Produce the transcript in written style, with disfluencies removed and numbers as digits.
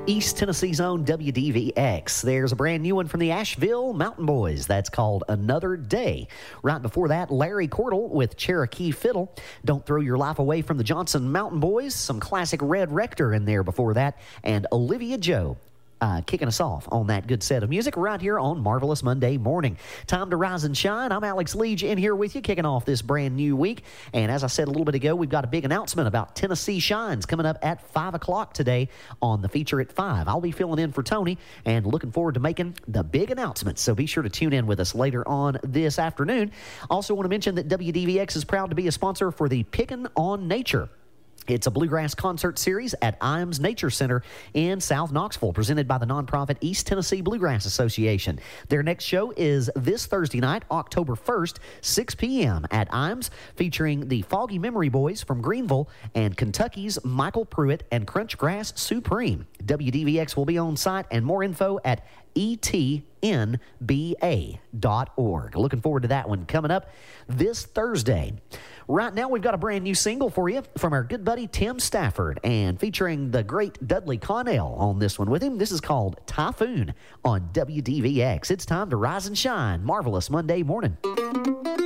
East Tennessee's own WDVX. There's a brand new one from the Asheville Mountain Boys. That's called Another Day. Right before that, Larry Cordell with Cherokee Fiddle. Don't Throw Your Life Away from the Johnson Mountain Boys. Some classic Red Rector in there before that. And Olivia Joe. Kicking us off on that good set of music right here on Marvelous Monday Morning. Time to rise and shine. I'm Alex Leach in here with you, kicking off this brand new week. And as I said a little bit ago, we've got a big announcement about Tennessee Shines coming up at 5 o'clock today on the feature at 5. I'll be filling in for Tony and looking forward to making the big announcement. So be sure to tune in with us later on this afternoon. Also want to mention that WDVX is proud to be a sponsor for the Pickin' on Nature. It's a bluegrass concert series at Iams Nature Center in South Knoxville, presented by the nonprofit East Tennessee Bluegrass Association. Their next show is this Thursday night, October 1st, 6 p.m. at Iams, featuring the Foggy Memory Boys from Greenville and Kentucky's Michael Pruitt and Crunchgrass Supreme. WDVX will be on site, and more info at etnba.org. Looking forward to that one coming up this Thursday. Right now, we've got a brand new single for you from our good buddy Tim Stafford, and featuring the great Dudley Connell on this one with him. This is called Typhoon on WDVX. It's time to rise and shine. Marvelous Monday morning.